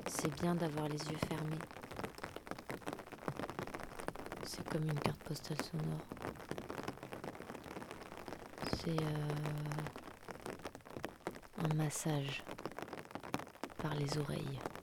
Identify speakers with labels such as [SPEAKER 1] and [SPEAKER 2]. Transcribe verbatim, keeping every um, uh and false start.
[SPEAKER 1] C'est bien d'avoir les yeux fermés. C'est comme une carte postale sonore. C'est euh, un massage par les oreilles.